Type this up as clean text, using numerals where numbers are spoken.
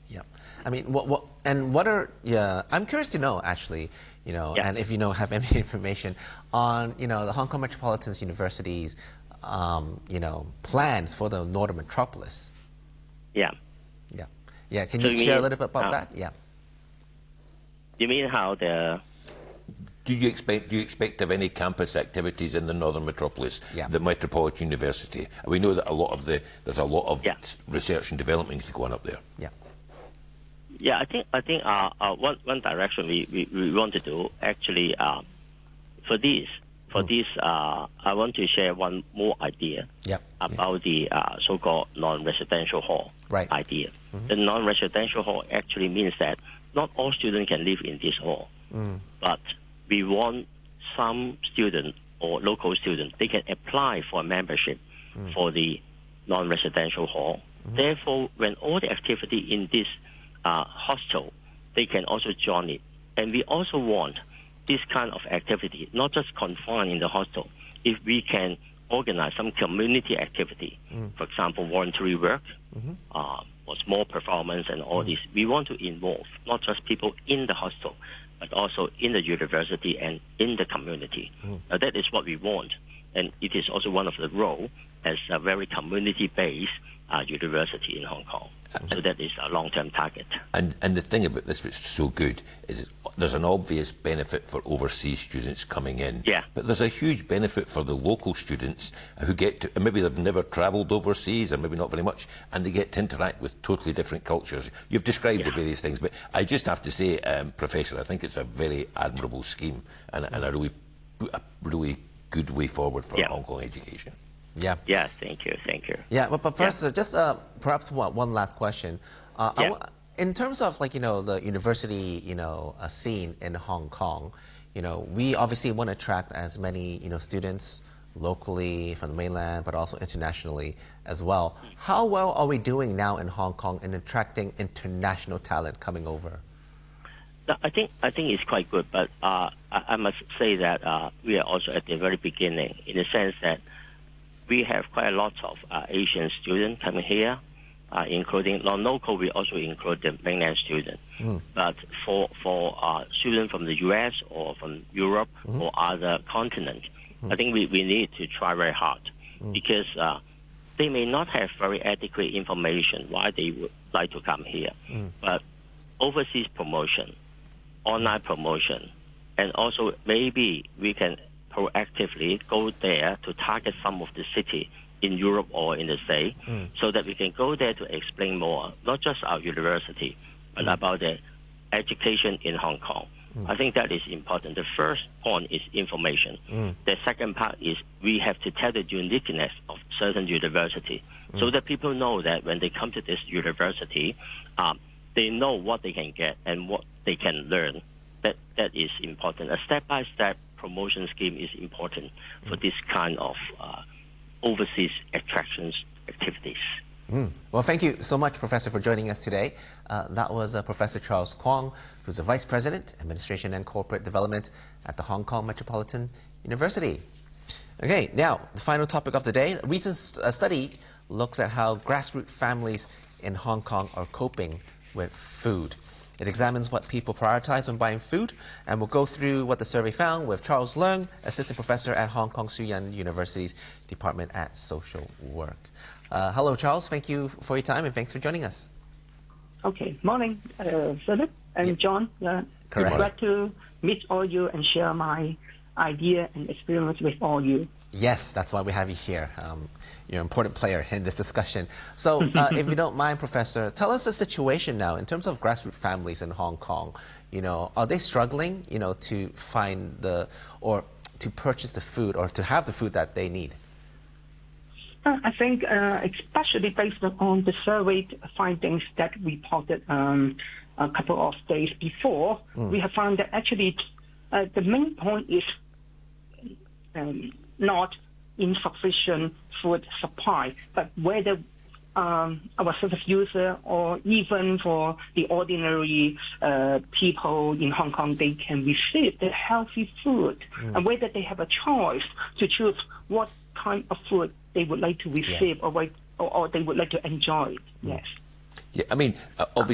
Yeah. I mean, what are, yeah, I'm curious to know actually, Yeah. and if you know, have any information on, the Hong Kong Metropolitan University's, plans for the Northern Metropolis. Yeah. Yeah. Yeah. Can So you you share a mean, little bit about that? Yeah. you mean how the Do you expect to have any campus activities in the Northern Metropolis, Yeah. the Metropolitan University? We know that there's a lot of Yeah. research and development to go on up there. Yeah. Yeah, I think one direction we want to do actually for this I want to share one more idea Yep. about the so-called non-residential hall Right. idea. The non-residential hall actually means that not all students can live in this hall, but we want some student or local student, they can apply for a membership for the non-residential hall. Therefore, when all the activity in this hostel, they can also join it. And we also want this kind of activity, not just confined in the hostel. If we can organize some community activity, for example, voluntary work, or small performance and all this, we want to involve not just people in the hostel, but also in the university and in the community. That is what we want. And it is also one of the role as a very community-based university in Hong Kong. So that is a long-term target. And the thing about this which is so good is there's an obvious benefit for overseas students coming in. Yeah. But there's a huge benefit for the local students who get to, maybe they've never travelled overseas or maybe not very much, and they get to interact with totally different cultures. You've described the various things, but I just have to say, Professor, I think it's a very admirable scheme and a really good way forward for Hong Kong education. Yeah. Yeah, thank you. Yeah, but Professor, just perhaps one last question. In terms of the university scene in Hong Kong, we obviously want to attract as many students locally from the mainland, but also internationally as well. How well are we doing now in Hong Kong in attracting international talent coming over? I think it's quite good, but I must say that we are also at the very beginning, in the sense that we have quite a lot of Asian students coming here, including non-local. We also include the mainland students. But for students from the U.S. or from Europe or other continents, I think we need to try very hard because they may not have very adequate information why they would like to come here. But overseas promotion, online promotion, and also maybe we can proactively go there to target some of the city in Europe or in the States, so that we can go there to explain more, not just our university, but about the education in Hong Kong. I think that is important. The first point is information. The second part is we have to tell the uniqueness of certain university, so that people know that when they come to this university, they know what they can get and what they can learn. That is important. A step-by-step promotion scheme is important for this kind of overseas attractions activities. Well, thank you so much, Professor, for joining us today. That was Professor Charles Kwong, who's the Vice President, Administration and Corporate Development at the Hong Kong Metropolitan University. Okay, now, the final topic of the day. A recent study looks at how grassroots families in Hong Kong are coping with food. It examines what people prioritize when buying food, and we'll go through what the survey found with Charles Leung, Assistant Professor at Hong Kong Soo Yan University's Department at Social Work. Hello, Charles. Thank you for your time, and thanks for joining us. Okay. Morning, Philip and John. Glad to meet all you and share my idea and experience with all you. Yes, that's why we have you here. You're an important player in this discussion. So if you don't mind, Professor, tell us the situation now in terms of grassroots families in Hong Kong. Are they struggling, to find or to purchase the food or to have the food that they need? I think especially based on the survey findings that we reported a couple of days before, we have found that actually the main point is not insufficient food supply, but whether our service user or even for the ordinary people in Hong Kong, they can receive the healthy food, and whether they have a choice to choose what kind of food they would like to receive or they would like to enjoy. Yes. Yeah, I mean, obviously.